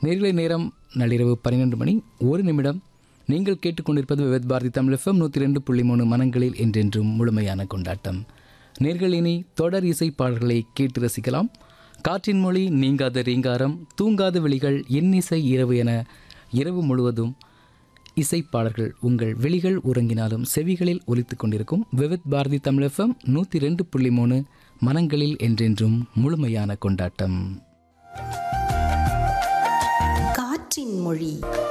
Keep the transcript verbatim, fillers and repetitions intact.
நேர்களை நேரம் நள்ளிரவு பன்னிரெண்டு மணி ஒரு நிமிடம். நீங்கள் கேட்டுக்கொண்டிருப்பது விவேத் பாரதி தமிழ் எஃப்எம் நூற்றி ரெண்டு புள்ளி மூணு மனங்களில் என்றென்றும் முழுமையான கொண்டாட்டம். நேர்கள் இனி தொடர் இசை பாடல்களை கேட்டு ரசிக்கலாம். காற்றின் மொழி, நீங்காத ரீங்காரம், தூங்காத விழிகள், இன்னிசை இரவு என இரவு முழுவதும் இசைப்பாடல்கள் உங்கள் விழிகள் உறங்கினாலும் செவிகளில் ஒலித்து கொண்டிருக்கும் விவேத் பாரதி தமிழ் எஃப்எம் நூற்றி ரெண்டு புள்ளி மூணு மனங்களில் என்றென்றும் முழுமையான கொண்டாட்டம். காற்றின் மொழி.